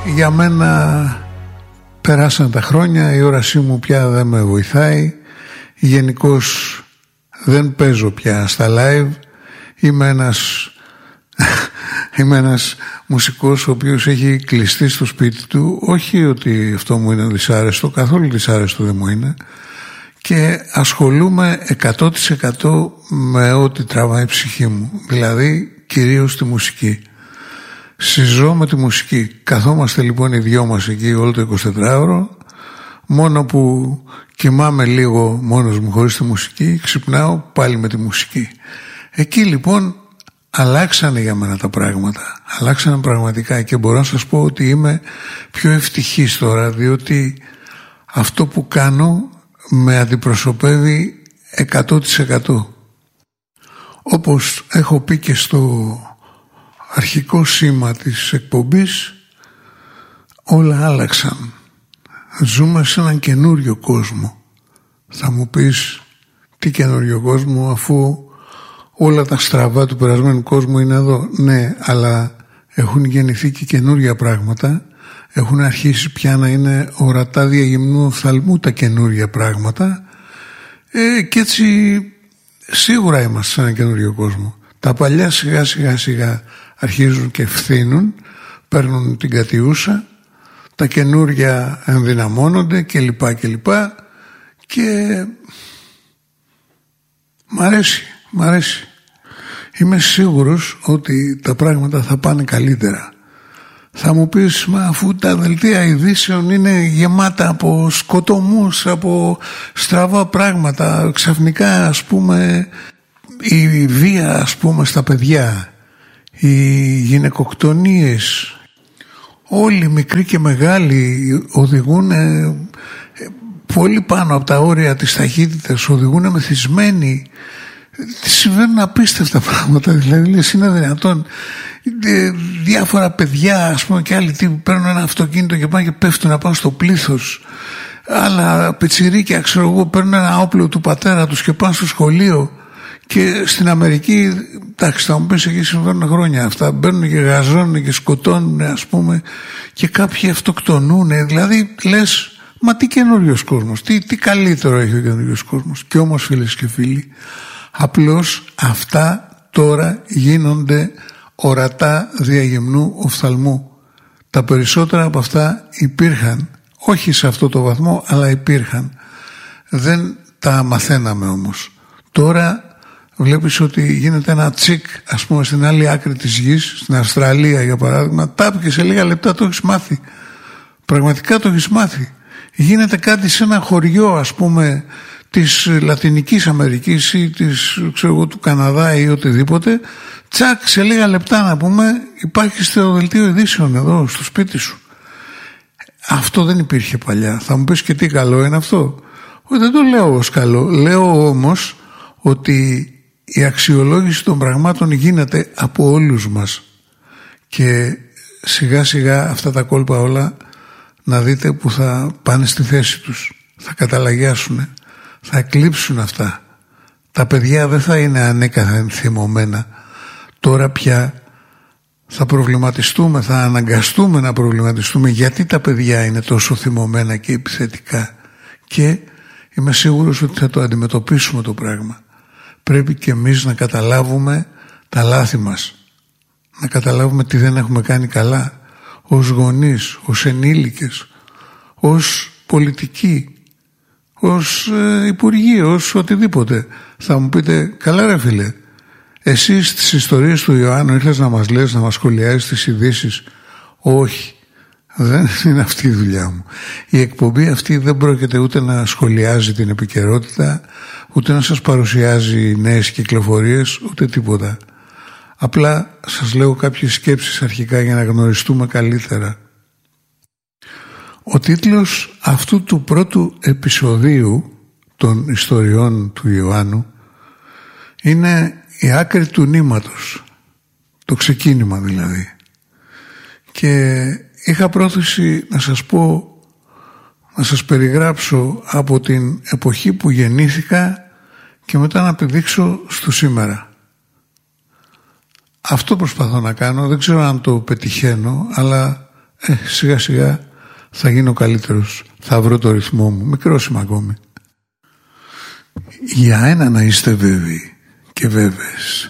Για μένα περάσαν τα χρόνια, η όρασή μου πια δεν με βοηθάει. Γενικώς δεν παίζω πια στα live. Είμαι ένας μουσικός ο οποίος έχει κλειστεί στο σπίτι του. Όχι ότι αυτό μου είναι δυσάρεστο, καθόλου δυσάρεστο δεν μου είναι. Και ασχολούμαι 100% με ό,τι τραβάει η ψυχή μου. Δηλαδή κυρίως τη μουσική. Συζώ με τη μουσική. Καθόμαστε λοιπόν οι δυο μας εκεί όλο το 24ωρο. Μόνο που κοιμάμαι λίγο μόνος μου χωρίς τη μουσική, ξυπνάω πάλι με τη μουσική. Εκεί λοιπόν αλλάξανε για μένα τα πράγματα. Αλλάξανε πραγματικά και μπορώ να σας πω ότι είμαι πιο ευτυχής τώρα, διότι αυτό που κάνω με αντιπροσωπεύει 100%. Όπως έχω πει και στο αρχικό σήμα της εκπομπής, όλα άλλαξαν. Ζούμε σε έναν καινούριο κόσμο. Θα μου πεις, τι καινούριο κόσμο, αφού όλα τα στραβά του περασμένου κόσμου είναι εδώ? Ναι, αλλά έχουν γεννηθεί και καινούρια πράγματα. Έχουν αρχίσει πια να είναι ορατά διαγυμνού οφθαλμού τα καινούρια πράγματα. Και έτσι σίγουρα είμαστε σε έναν καινούριο κόσμο. Τα παλιά σιγά σιγά αρχίζουν και φθήνουν, παίρνουν την κατιούσα, τα καινούρια ενδυναμώνονται κλπ. Και μ' αρέσει. Είμαι σίγουρος ότι τα πράγματα θα πάνε καλύτερα. Θα μου πεις, μα αφού τα δελτία ειδήσεων είναι γεμάτα από σκοτωμούς, από στραβά πράγματα, ξαφνικά ας πούμε η βία ας πούμε στα παιδιά, οι γυναικοκτονίες, όλοι μικροί και μεγάλοι οδηγούν πολύ πάνω από τα όρια της ταχύτητας, οδηγούν μεθυσμένοι. Συμβαίνουν απίστευτα πράγματα, δηλαδή λες, είναι δυνατόν? Διάφορα παιδιά ας πούμε και άλλοι τύποι παίρνουν ένα αυτοκίνητο και πάνε και πέφτουν να πάνε στο πλήθος. Άλλα πιτσιρίκια ξέρω εγώ παίρνουν ένα όπλο του πατέρα τους και πάνε στο σχολείο. Και στην Αμερική, εντάξει, θα μου πεις, εκεί συμβαίνουν χρόνια αυτά. Μπαίνουν και γαζώνουν και σκοτώνουν ας πούμε, και κάποιοι αυτοκτονούν. Δηλαδή λες, μα τι καινούριος κόσμος, τι καλύτερο έχει ο καινούριος κόσμος? Και όμως φίλες και φίλοι, απλώς αυτά τώρα γίνονται ορατά διαγυμνού οφθαλμού. Τα περισσότερα από αυτά υπήρχαν, όχι σε αυτό το βαθμό, αλλά υπήρχαν. Δεν τα μαθαίναμε όμως. Τώρα βλέπεις ότι γίνεται ένα τσικ ας πούμε στην άλλη άκρη της γης, στην Αυστραλία για παράδειγμα, τάπ και σε λίγα λεπτά το έχεις μάθει. Πραγματικά το έχεις μάθει. Γίνεται κάτι σε ένα χωριό ας πούμε της Λατινικής Αμερικής ή της, ξέρω εγώ, του Καναδά ή οτιδήποτε, τσακ, σε λίγα λεπτά να πούμε υπάρχει στο δελτίο ειδήσεων εδώ στο σπίτι σου. Αυτό δεν υπήρχε παλιά. Θα μου πεις, και τι καλό είναι αυτό? Δεν το λέω ως καλό. Λέω όμως ότι η αξιολόγηση των πραγμάτων γίνεται από όλους μας και σιγά σιγά αυτά τα κόλπα όλα να δείτε που θα πάνε στη θέση τους, θα καταλαγιάσουν, θα εκλείψουν αυτά. Τα παιδιά δεν θα είναι ανέκαθεν θυμωμένα. Τώρα πια θα προβληματιστούμε, θα αναγκαστούμε να προβληματιστούμε γιατί τα παιδιά είναι τόσο θυμωμένα και επιθετικά, και είμαι σίγουρος ότι θα το αντιμετωπίσουμε το πράγμα. Πρέπει και εμείς να καταλάβουμε τα λάθη μας, να καταλάβουμε τι δεν έχουμε κάνει καλά ως γονείς, ως ενήλικες, ως πολιτικοί, ως υπουργοί, ως οτιδήποτε. Θα μου πείτε, καλά ρε φίλε, εσύ στις ιστορίες του Ιωάννου ήρθες να μας λες, να μας σχολιάζεις τις ειδήσεις? Όχι, δεν είναι αυτή η δουλειά μου. Η εκπομπή αυτή δεν πρόκειται ούτε να σχολιάζει την επικαιρότητα, ούτε να σας παρουσιάζει νέες κυκλοφορίες, ούτε τίποτα. Απλά σας λέω κάποιες σκέψεις αρχικά για να γνωριστούμε καλύτερα. Ο τίτλος αυτού του πρώτου επεισοδίου των ιστοριών του Ιωάννου είναι «Η άκρη του νήματος», το ξεκίνημα δηλαδή. Και είχα πρόθεση να σας πω, να σας περιγράψω από την εποχή που γεννήθηκα και μετά να επιδείξω στο σήμερα. Αυτό προσπαθώ να κάνω, δεν ξέρω αν το πετυχαίνω, αλλά σιγά σιγά θα γίνω καλύτερος, θα βρω το ρυθμό μου. Μικρός είμαι ακόμη. Για ένα να είστε βέβαιοι και βέβαιες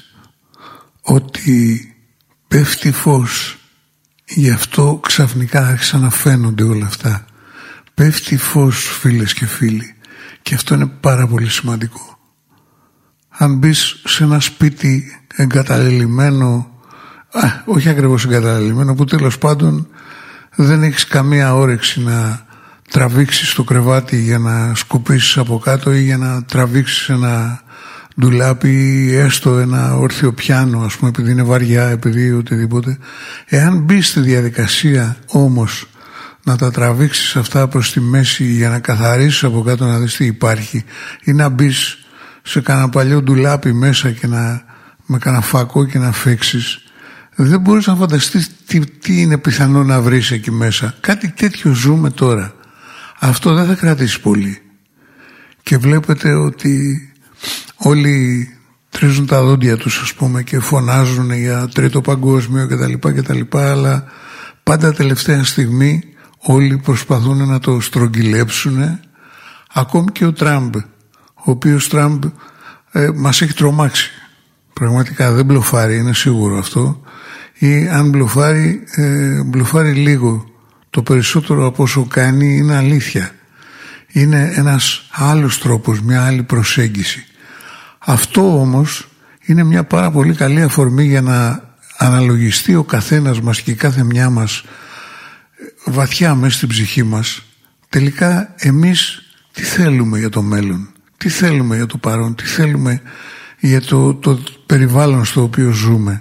ότι πέφτει φως, γι' αυτό ξαφνικά άρχισαν να φαίνονται όλα αυτά. Πέφτει φως, φίλες και φίλοι, και αυτό είναι πάρα πολύ σημαντικό. Αν μπεις σε ένα σπίτι εγκαταλελειμμένο, όχι ακριβώς εγκαταλελειμμένο, που τέλος πάντων δεν έχεις καμία όρεξη να τραβήξεις το κρεβάτι για να σκουπίσεις από κάτω ή για να τραβήξεις ένα ντουλάπι ή έστω ένα όρθιο πιάνο, ας πούμε, επειδή είναι βαριά, επειδή οτιδήποτε. Εάν μπεις στη διαδικασία όμως να τα τραβήξεις αυτά προς τη μέση για να καθαρίσεις από κάτω, να δεις τι υπάρχει, ή να μπεις σε κανένα παλιό ντουλάπι μέσα και με κανένα φακό και να φέξεις, δεν μπορείς να φανταστείς τι είναι πιθανό να βρεις εκεί μέσα. Κάτι τέτοιο ζούμε τώρα. Αυτό δεν θα κρατήσει πολύ. Και βλέπετε ότι όλοι τρίζουν τα δόντια τους, ας πούμε, και φωνάζουν για τρίτο παγκόσμιο κτλ. Αλλά πάντα τελευταία στιγμή όλοι προσπαθούν να το στρογγυλέψουν. Ακόμη και ο Τραμπ, ο οποίος Τραμπ μας έχει τρομάξει. Πραγματικά δεν μπλοφάρει, είναι σίγουρο αυτό. Ή αν μπλοφάρει λίγο. Το περισσότερο από όσο κάνει είναι αλήθεια. Είναι ένας άλλος τρόπος, μια άλλη προσέγγιση. Αυτό όμως είναι μια πάρα πολύ καλή αφορμή για να αναλογιστεί ο καθένας μας και η κάθε μια μας βαθιά μέσα στην ψυχή μας, τελικά εμείς τι θέλουμε για το μέλλον, τι θέλουμε για το παρόν, τι θέλουμε για το περιβάλλον στο οποίο ζούμε.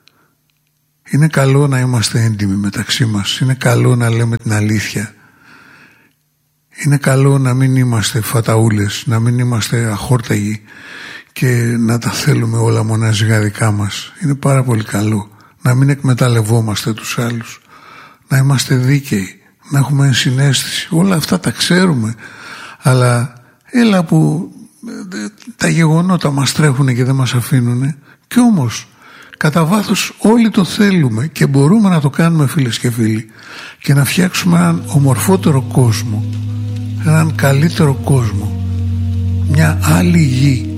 Είναι καλό να είμαστε έντιμοι μεταξύ μας, είναι καλό να λέμε την αλήθεια, είναι καλό να μην είμαστε φαταούλες, να μην είμαστε αχόρταγοι και να τα θέλουμε όλα μοναζικά δικά μας. Είναι πάρα πολύ καλό να μην εκμεταλλευόμαστε τους άλλους, να είμαστε δίκαιοι, να έχουμε ενσυναίσθηση. Όλα αυτά τα ξέρουμε, αλλά έλα που τα γεγονότα μας τρέχουν και δεν μας αφήνουν. Κι όμως κατά βάθος όλοι το θέλουμε και μπορούμε να το κάνουμε, φίλες και φίλοι, και να φτιάξουμε έναν ομορφότερο κόσμο, έναν καλύτερο κόσμο, μια άλλη γη.